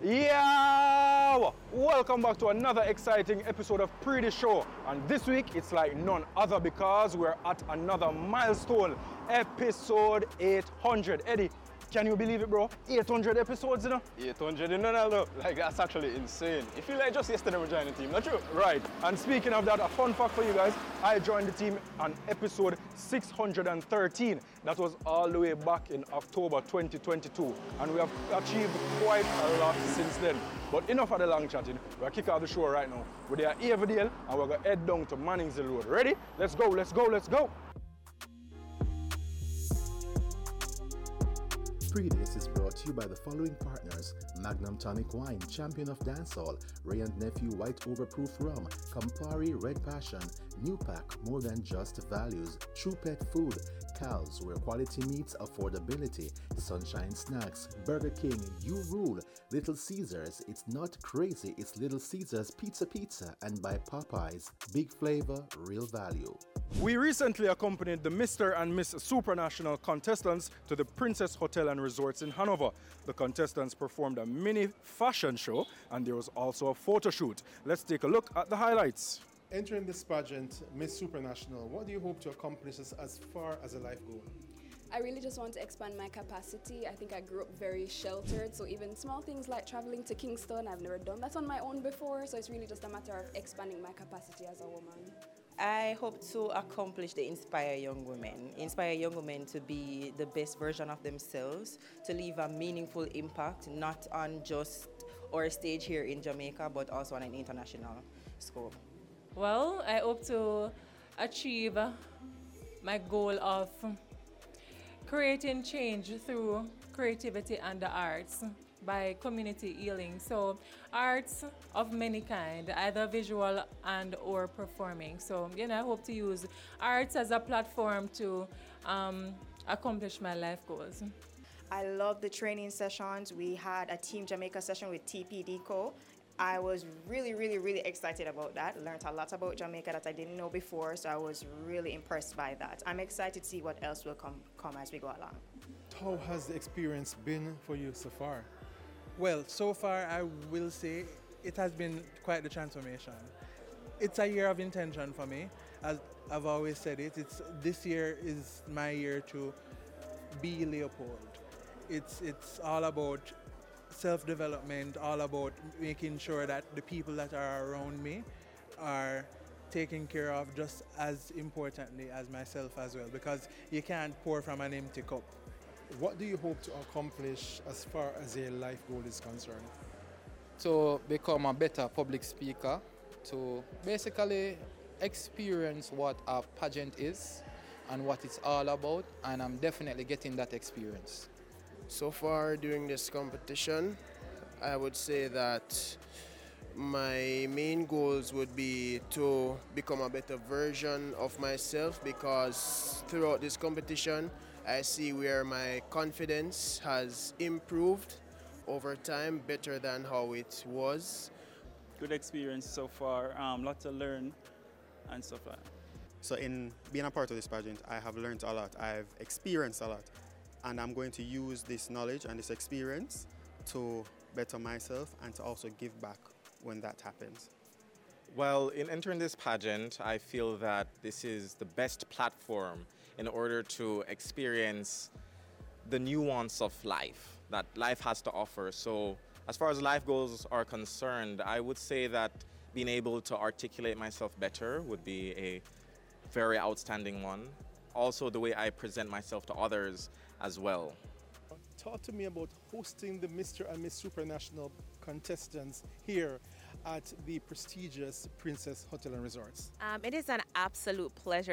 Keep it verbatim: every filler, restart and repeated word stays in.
Yo! Welcome back to another exciting episode of Pretty Show. And this week it's like none other because we're at another milestone, episode eight hundred. Eddie, can you believe it, bro? eight hundred episodes, you know? eight hundred, you know, no, like that's actually insane. It feel like just yesterday we joined the team, not true? Right. And speaking of that, a fun fact for you guys, I joined the team on episode six hundred thirteen. That was all the way back in October twenty twenty-two. And we have achieved quite a lot since then. But enough of the long chatting. We're going to kick off the show right now. We're at Avondale and we're going to head down to Manningsville Road. Ready? Let's go, let's go, let's go. Predace is brought to you by the following partners: Magnum Tonic Wine, Champion of Dancehall, Ray and Nephew White Overproof Rum, Campari Red Passion, New Pack, More Than Just Values, True Pet Food, Cal's, where quality meets affordability, Sunshine Snacks, Burger King, You Rule, Little Caesars, It's Not Crazy, It's Little Caesars Pizza Pizza, and by Popeyes, Big Flavor, Real Value. We recently accompanied the Mister and Miss Supranational contestants to the Princess Hotel and Resorts in Hanover. The contestants performed a mini fashion show and there was also a photo shoot. Let's take a look at the highlights. Entering this pageant, Miss Supranational, what do you hope to accomplish as, as far as a life goal? I really just want to expand my capacity. I think I grew up very sheltered, so even small things like traveling to Kingston, I've never done that on my own before, so it's really just a matter of expanding my capacity as a woman. I hope to accomplish the inspire young women, inspire young women to be the best version of themselves, to leave a meaningful impact, not on just our stage here in Jamaica, but also on an international scope. Well, I hope to achieve my goal of creating change through creativity and the arts by community healing. So arts of many kind, either visual and or performing. So, you know, I hope to use arts as a platform to um, accomplish my life goals. I love the training sessions. We had a Team Jamaica session with T P D Co. I was really, really, really excited about that. Learned a lot about Jamaica that I didn't know before, so I was really impressed by that. I'm excited to see what else will come, come as we go along. How has the experience been for you so far? Well, so far I will say it has been quite the transformation. It's a year of intention for me. As I've always said it, it's this year is my year to be Leopold. It's it's all about self-development, all about making sure that the people that are around me are taken care of just as importantly as myself as well, because you can't pour from an empty cup. What do you hope to accomplish as far as a life goal is concerned? To become a better public speaker, to basically experience what a pageant is and what it's all about, and I'm definitely getting that experience. So far during this competition, I would say that my main goals would be to become a better version of myself, because throughout this competition I see where my confidence has improved over time, better than how it was. Good experience so far, um, lot to learn and stuff like that. So in being a part of this pageant, I have learned a lot, I've experienced a lot, and I'm going to use this knowledge and this experience to better myself and to also give back when that happens. Well, in entering this pageant, I feel that this is the best platform in order to experience the nuance of life that life has to offer. So as far as life goals are concerned, I would say that being able to articulate myself better would be a very outstanding one. Also, the way I present myself to others as well. Talk to me about hosting the Mister and Miss Supranational contestants here at the prestigious Princess Hotel and Resorts. Um, it is an absolute pleasure